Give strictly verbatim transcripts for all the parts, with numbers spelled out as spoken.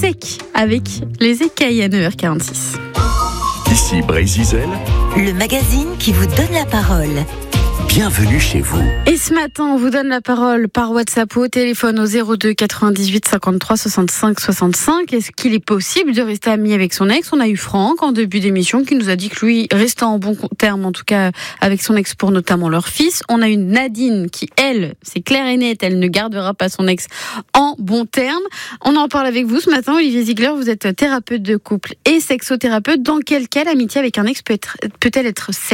sec avec les écailles à neuf heures quarante-six. Ici Brézizel, le magazine qui vous donne la parole. Bienvenue chez vous. Et ce matin, on vous donne la parole par WhatsApp ou au téléphone au zéro deux quatre-vingt-dix-huit cinquante-trois soixante-cinq soixante-cinq. Est-ce qu'il est possible de rester ami avec son ex ? On a eu Franck en début d'émission qui nous a dit que lui restait en bon terme, en tout cas avec son ex pour notamment leur fils. On a eu Nadine qui, elle, c'est clair et net, elle ne gardera pas son ex en bon terme. On en parle avec vous ce matin. Olivier Ziegler, vous êtes thérapeute de couple et sexothérapeute. Dans quel cas l'amitié avec un ex peut être, peut-elle être saine ?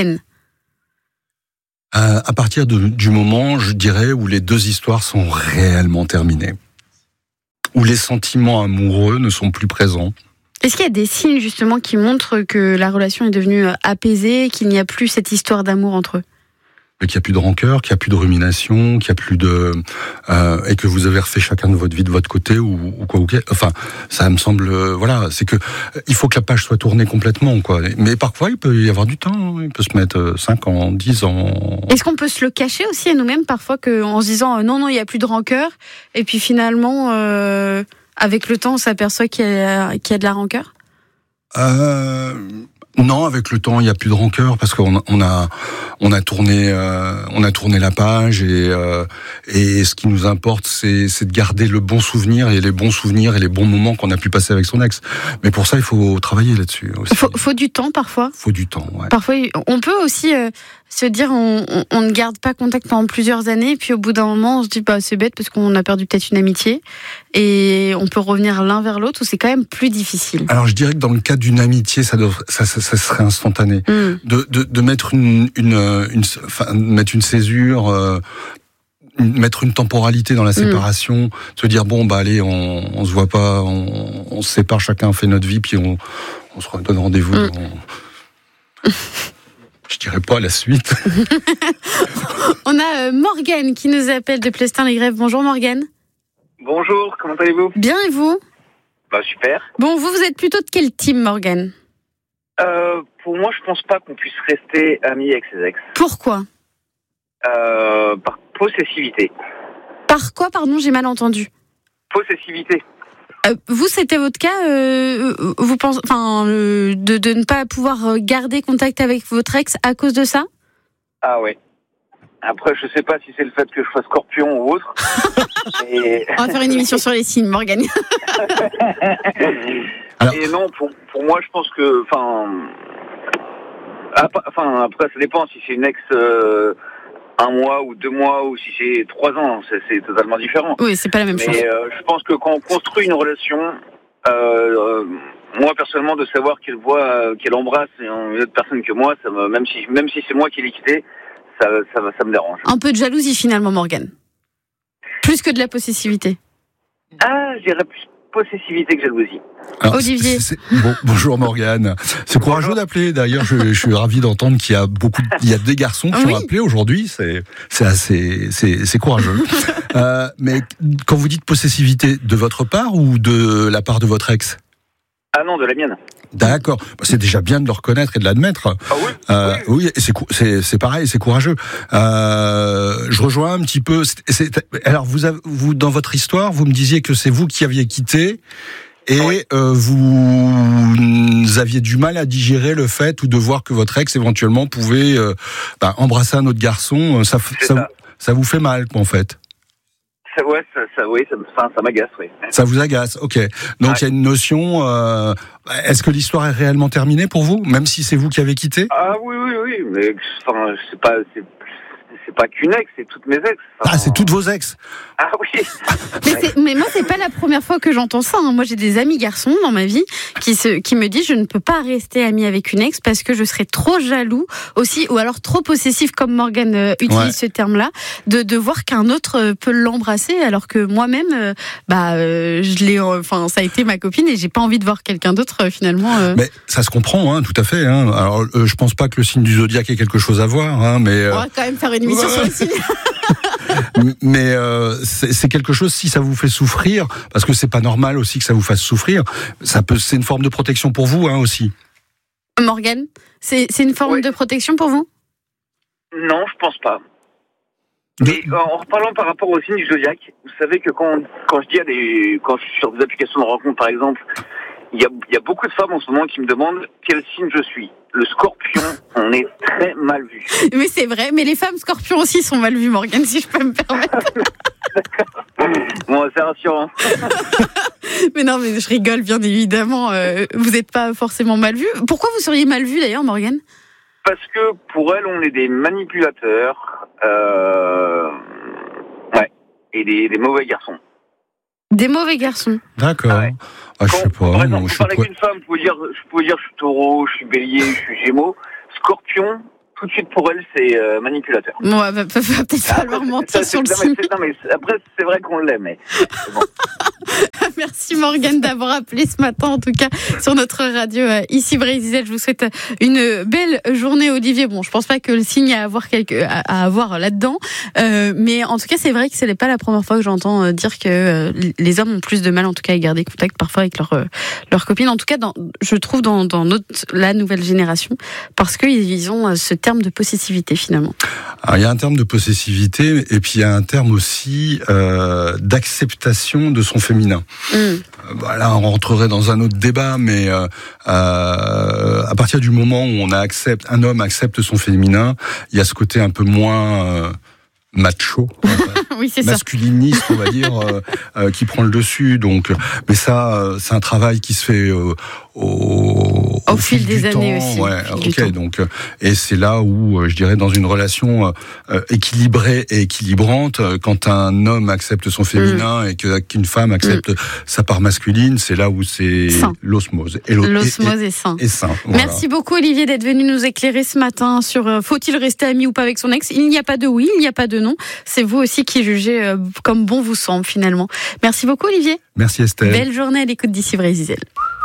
Euh, à partir de, du moment, je dirais, où les deux histoires sont réellement terminées, où les sentiments amoureux ne sont plus présents. Est-ce qu'il y a des signes justement qui montrent que la relation est devenue apaisée, qu'il n'y a plus cette histoire d'amour entre eux ? Qu'il n'y a plus de rancœur, qu'il n'y a plus de rumination, qu'il n'y a plus de... Euh, et que vous avez refait chacun de votre vie de votre côté, ou, ou quoi, ou quoi. Enfin, ça me semble... Euh, voilà, c'est que il faut que la page soit tournée complètement, quoi. Mais parfois, il peut y avoir du temps. Il peut se mettre cinq ans, dix ans... Est-ce qu'on peut se le cacher aussi à nous-mêmes, parfois, que, en se disant euh, « non, non, il n'y a plus de rancœur », et puis finalement, euh, avec le temps, on s'aperçoit qu'il y a, qu'il y a de la rancœur ? Euh... Non, avec le temps, il n'y a plus de rancœur parce qu'on a, on a, on a tourné, euh, on a tourné la page et euh, et ce qui nous importe, c'est, c'est de garder le bon souvenir et les bons souvenirs et les bons moments qu'on a pu passer avec son ex. Mais pour ça, il faut travailler là-dessus aussi. Faut, faut du temps parfois. Faut du temps, ouais. Parfois, on peut aussi euh, se dire, on, on, on ne garde pas contact pendant plusieurs années, et puis au bout d'un moment, on se dit, bah c'est bête parce qu'on a perdu peut-être une amitié, et on peut revenir l'un vers l'autre, ou c'est quand même plus difficile. Alors, je dirais que dans le cas d'une amitié, ça, doit, ça, ça, ça serait instantané. Mm. De, de, de mettre une, une, une, enfin, mettre une césure. Euh, mettre une temporalité dans la séparation, mmh. se dire bon bah allez, on, on se voit pas, on, on se sépare, chacun fait notre vie, puis on, on se redonne rendez-vous. Mmh. On... Je dirais pas la suite. On a euh, Morgane qui nous appelle de Plestin-les-Grèves. Bonjour Morgane. Bonjour, comment allez-vous ? Bien, et vous ? Bah super. Bon, vous, vous êtes plutôt de quel team, Morgane ? euh, Pour moi, je pense pas qu'on puisse rester amis avec ses ex. Pourquoi ? euh, Par possessivité. Par quoi, pardon, j'ai mal entendu. Possessivité. Euh, vous, c'était votre cas, euh, vous pensez, enfin, euh, de, de ne pas pouvoir garder contact avec votre ex à cause de ça ? Ah ouais. Après, je sais pas si c'est le fait que je sois scorpion ou autre. Et... On va faire une émission sur les signes, Morgane. Alors... Et non, pour, pour moi, je pense que, enfin, enfin, après, ça dépend si c'est une ex. Euh, un mois ou deux mois ou si c'est trois ans, c'est, c'est totalement différent. Oui, c'est pas la même Mais, chose. Mais euh, je pense que quand on construit une relation, euh, euh, moi personnellement, de savoir qu'elle voit, euh, qu'elle embrasse une autre personne que moi, ça me, même si même si c'est moi qui l'ai quitté, ça, ça, ça me dérange. Un peu de jalousie finalement, Morgane. Plus que de la possessivité. Ah, je dirais plus possessivité que jalousie. Alors, Olivier. C'est, c'est, bon, bonjour Morgane. C'est courageux bonjour. D'appeler. D'ailleurs, je, je suis ravi d'entendre qu'il y a beaucoup, de, il y a des garçons qui oui. ont appelé aujourd'hui. C'est, c'est assez, c'est, c'est courageux. euh, mais quand vous dites possessivité, de votre part ou de la part de votre ex ? Ah non, de la mienne. D'accord. C'est déjà bien de le reconnaître et de l'admettre. Ah oui. Euh, oui. oui, c'est, c'est, c'est pareil, c'est courageux. Euh, je rejoins un petit peu. C'est, c'est, alors, vous, avez, vous, dans votre histoire, vous me disiez que c'est vous qui aviez quitté. Et oui. euh, vous aviez du mal à digérer le fait ou de voir que votre ex éventuellement pouvait euh, bah, embrasser un autre garçon. Ça, ça, ça. ça vous fait mal, quoi, en fait. Ça, ouais, ça, ça, oui, ça, ça, ça m'agace, oui. Ça vous agace, ok. Donc il ouais. y a une notion. Euh, est-ce que l'histoire est réellement terminée pour vous, même si c'est vous qui avez quitté ? Ah oui, oui, oui, mais enfin, c'est pas, c'est, c'est pas qu'une ex, c'est toutes mes ex. Enfin, ah, c'est toutes vos ex. Ah oui. mais, c'est, mais moi, c'est pas la première fois que j'entends ça. Hein. Moi, j'ai des amis garçons dans ma vie qui se, qui me disent je ne peux pas rester amie avec une ex parce que je serais trop jaloux aussi, ou alors trop possessif, comme Morgane euh, utilise ouais. ce terme-là, de, de voir qu'un autre euh, peut l'embrasser, alors que moi-même, euh, bah, euh, je l'ai, enfin, euh, ça a été ma copine et j'ai pas envie de voir quelqu'un d'autre euh, finalement. Euh... Mais ça se comprend, hein, tout à fait. Hein. Alors, euh, je pense pas que le signe du zodiaque ait quelque chose à voir, hein, mais. Euh... On va quand même faire une émission sur le signe. Mais euh, c'est, c'est quelque chose, si ça vous fait souffrir, parce que c'est pas normal aussi que ça vous fasse souffrir, ça peut, c'est une forme de protection pour vous, hein, aussi. Morgane, c'est, c'est une forme oui. de protection pour vous ? Non, je pense pas. Et en reparlant par rapport au signe du zodiaque, vous savez que quand, quand je dis à des, quand je suis sur des applications de rencontre par exemple, il y a, il y a beaucoup de femmes en ce moment qui me demandent quel signe je suis. Le scorpion, on est très mal vu. Mais c'est vrai, mais les femmes scorpions aussi sont mal vues, Morgane, si je peux me permettre. Bon, c'est rassurant. Mais non, mais je rigole, bien évidemment. Euh, vous n'êtes pas forcément mal vu. Pourquoi vous seriez mal vu d'ailleurs, Morgane ? Parce que pour elle, on est des manipulateurs, euh, ouais, et des, des mauvais garçons. Des mauvais garçons. D'accord. Ah ouais. Ah, je sais pas. Par exemple, moi, vous je parlez sais avec une femme, vous pouvez dire, je pouvais dire, je suis taureau, je suis bélier, je suis gémeaux. Scorpion, tout de suite pour elle, c'est euh, manipulateur. Bon, va, va, va peut-être Ah, falloir c'est- mentir ça, sur le c'est- signe. non, mais, c'est- non, mais c'est- après, c'est vrai qu'on l'aime, mais c'est bon. Merci Morgane d'avoir appelé ce matin, en tout cas, sur notre radio euh, ici Brésil. Je vous souhaite une belle journée, Olivier. Bon, je pense pas que le signe a à avoir, quelque, à, à avoir là-dedans, euh, mais en tout cas, c'est vrai que ce n'est pas la première fois que j'entends euh, dire que euh, les hommes ont plus de mal, en tout cas, à garder contact parfois avec leurs euh, leur copines. En tout cas, dans, je trouve dans, dans notre, la nouvelle génération, parce qu'ils ont euh, ce terme de possessivité finalement. Alors, il y a un terme de possessivité et puis il y a un terme aussi euh, d'acceptation de son féminin. Mmh. Euh, bah, là, on rentrerait dans un autre débat, mais euh, euh, à partir du moment où on a accepte, un homme accepte son féminin, il y a ce côté un peu moins euh, macho, Oui, c'est ça. masculiniste, on va dire, euh, euh, qui prend le dessus. Donc, mais ça, euh, c'est un travail qui se fait euh, au, Au fil des du années temps. aussi, Ouais, au fil du ok. temps. Donc, euh, et c'est là où, euh, je dirais, dans une relation euh, équilibrée et équilibrante, euh, quand un homme accepte son féminin Mm. et que qu'une femme accepte mm. sa part masculine, c'est là où c'est Sain. l'osmose. Et l'o- L'osmose et, est sain. et, et sain. Voilà. Merci beaucoup Olivier d'être venu nous éclairer ce matin sur euh, faut-il rester ami ou pas avec son ex. Il n'y a pas de oui, il n'y a pas de non. C'est vous aussi qui jugez euh, comme bon vous semble finalement. Merci beaucoup Olivier. Merci Estelle. Belle journée à l'écoute d'ici Brésil.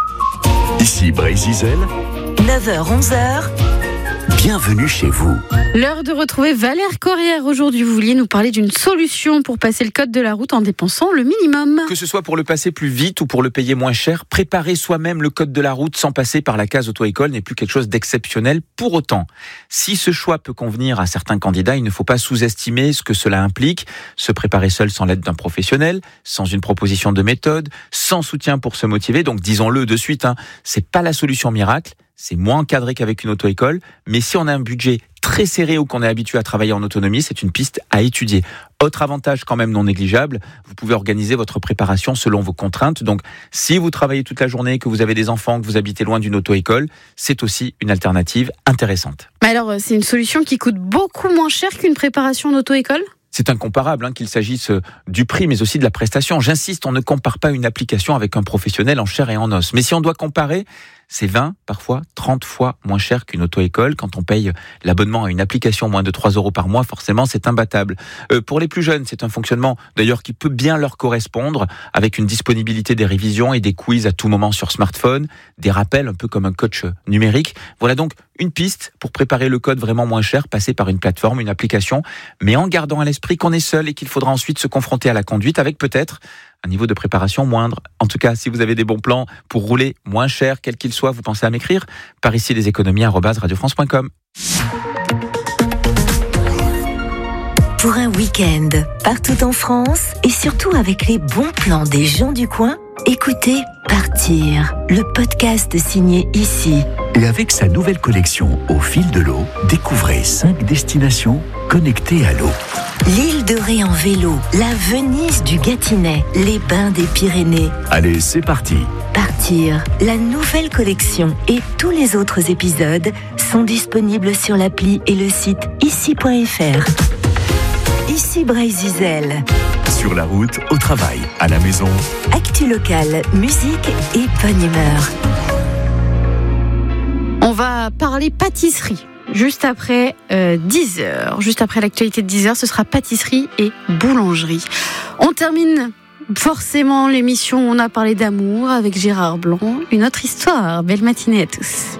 Ici Brésil, neuf heures onze heures, bienvenue chez vous. L'heure de retrouver Valère Corrière. Aujourd'hui, vous vouliez nous parler d'une solution pour passer le code de la route en dépensant le minimum. Que ce soit pour le passer plus vite ou pour le payer moins cher, préparer soi-même le code de la route sans passer par la case auto-école n'est plus quelque chose d'exceptionnel. Pour autant, si ce choix peut convenir à certains candidats, il ne faut pas sous-estimer ce que cela implique. Se préparer seul sans l'aide d'un professionnel, sans une proposition de méthode, sans soutien pour se motiver. Donc disons-le de suite, hein, c'est pas la solution miracle. C'est moins encadré qu'avec une auto-école, mais si on a un budget très serré ou qu'on est habitué à travailler en autonomie, c'est une piste à étudier. Autre avantage quand même non négligeable, vous pouvez organiser votre préparation selon vos contraintes. Donc, si vous travaillez toute la journée, que vous avez des enfants, que vous habitez loin d'une auto-école, c'est aussi une alternative intéressante. Mais alors, c'est une solution qui coûte beaucoup moins cher qu'une préparation en auto-école ? C'est incomparable, hein, qu'il s'agisse du prix, mais aussi de la prestation. J'insiste, on ne compare pas une application avec un professionnel en chair et en os. Mais si on doit comparer, c'est vingt, parfois trente fois moins cher qu'une auto-école. Quand on paye l'abonnement à une application moins de trois euros par mois, forcément, c'est imbattable. Euh, pour les plus jeunes, c'est un fonctionnement, d'ailleurs, qui peut bien leur correspondre, avec une disponibilité des révisions et des quiz à tout moment sur smartphone, des rappels, un peu comme un coach numérique. Voilà donc une piste pour préparer le code vraiment moins cher, passer par une plateforme, une application, mais en gardant à l'esprit qu'on est seul et qu'il faudra ensuite se confronter à la conduite avec peut-être un niveau de préparation moindre. En tout cas, si vous avez des bons plans pour rouler moins cher, quel qu'il soit, vous pensez à m'écrire par ici les économies arobase radio france point com. pour un week-end partout en France et surtout avec les bons plans des gens du coin, écoutez Partir, le podcast signé ici. Et avec sa nouvelle collection Au fil de l'eau, découvrez cinq destinations connectées à l'eau. L'île de Ré en vélo, la Venise du Gâtinais, les bains des Pyrénées. Allez, c'est parti. Partir, la nouvelle collection et tous les autres épisodes sont disponibles sur l'appli et le site ici point f r. Ici Brésil. Sur la route, au travail, à la maison. Actu locale, musique et bonne humeur. On va parler pâtisserie. Juste après euh, dix heures, juste après l'actualité de dix heures, ce sera pâtisserie et boulangerie. On termine forcément l'émission, on a parlé d'amour avec Gérard Blanc, une autre histoire. Belle matinée à tous.